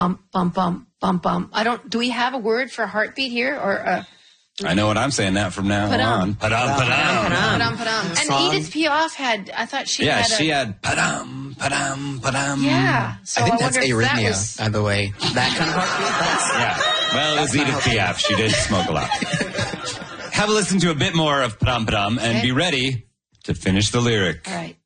bum, bum, bum, bum. Do we have a word for heartbeat here? Or I know what I'm saying that from now on. Padam, padam, padam. And Edith Piaf I thought she had she had padam, padam, padam. Yeah. So I think that's wonder arrhythmia, by the way. That kind of heartbeat? Yeah. Well, it was Edith Piaf. She did smoke a lot. Have a listen to a bit more of Padam Padam and be ready to finish the lyric. All right.